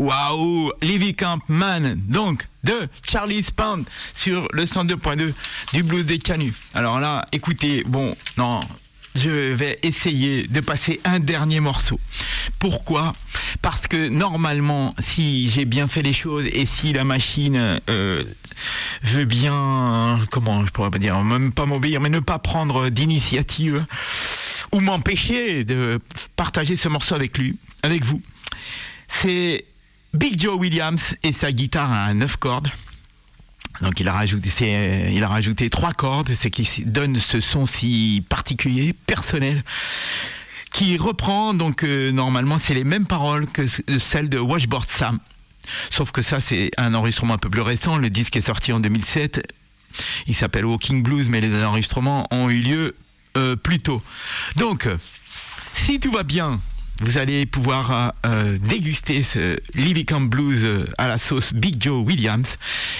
Waouh, Livy Camp Man, donc de Charlie Pound sur le 102.2 du Blues des Canuts. Alors là, écoutez, bon, non, je vais essayer de passer un dernier morceau. Pourquoi ? Parce que normalement, si j'ai bien fait les choses et si la machine veut bien, comment je pourrais pas dire, même pas m'obéir, mais ne pas prendre d'initiative ou m'empêcher de partager ce morceau avec vous, c'est Big Joe Williams et sa guitare à 9 cordes. Donc il a rajouté 3 cordes, c'est qui donne ce son si particulier, personnel, qui reprend donc normalement c'est les mêmes paroles que celles de Washboard Sam. Sauf que ça c'est un enregistrement un peu plus récent, le disque est sorti en 2007. Il s'appelle Walking Blues, mais les enregistrements ont eu lieu plus tôt. Donc si tout va bien, vous allez pouvoir déguster ce Livy Camp Blues à la sauce Big Joe Williams.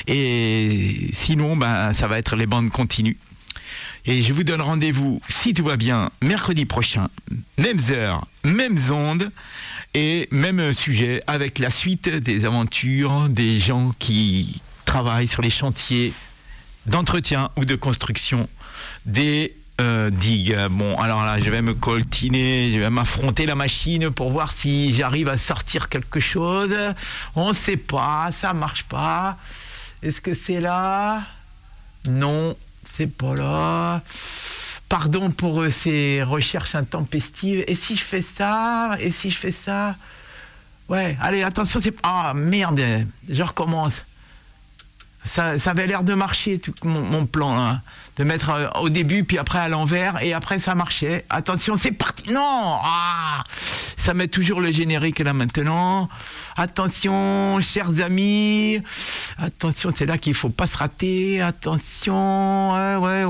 Et sinon, ça va être les bandes continues. Et je vous donne rendez-vous, si tout va bien, mercredi prochain, mêmes heures, mêmes ondes et même sujet, avec la suite des aventures des gens qui travaillent sur les chantiers d'entretien ou de construction des digue. Bon, alors là, je vais me coltiner, je vais m'affronter la machine pour voir si j'arrive à sortir quelque chose. On ne sait pas, ça marche pas. Est-ce que c'est là ? Non, c'est pas là. Pardon pour ces recherches intempestives. Et si je fais ça ? Et si je fais ça ? Ouais, allez, attention, c'est... Ah, merde, je recommence. Ça avait l'air de marcher, tout mon plan, là. De mettre au début, puis après à l'envers, et après ça marchait. Attention, c'est parti. Non, ça met toujours le générique là maintenant. Attention, chers amis. Attention, c'est là qu'il faut pas se rater. Attention. Ouais.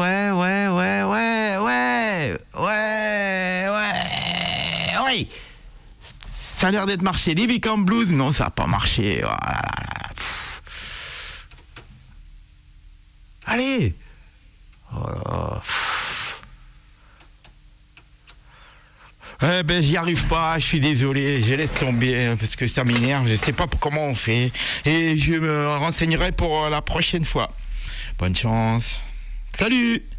Ça a l'air d'être marché. Livy Camp Blues, non, ça a pas marché. Voilà. Allez. J'y arrive pas, je suis désolé, je laisse tomber parce que ça m'énerve, je sais pas comment on fait et je me renseignerai pour la prochaine fois. Bonne chance. Salut.